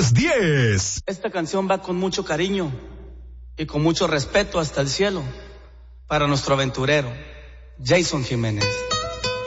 1010. Esta canción va con mucho cariño y con mucho respeto hasta el cielo para nuestro aventurero, Jason Jiménez.